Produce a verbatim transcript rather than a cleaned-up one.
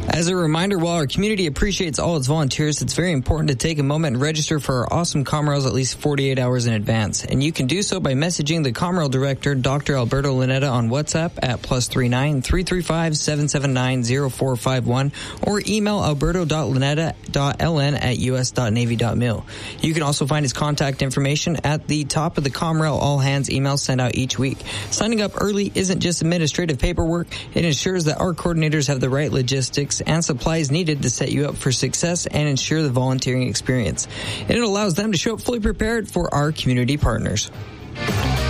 As a reminder, while our community appreciates all its volunteers, it's very important to take a moment and register for our awesome Comrails at least forty-eight hours in advance. And you can do so by messaging the Comrail Director, Doctor Alberto Luneta, on WhatsApp at plus three nine three three five seven seven nine zero four five one or email alberto dot luneta dot l n at u s dot navy dot mil. You can also find his contact information at the top of the Comrail All Hands email sent out each week. Signing up early isn't just administrative paperwork. It ensures that our coordinators have the right logistics and supplies needed to set you up for success and ensure the volunteering experience. And it allows them to show up fully prepared for our community partners.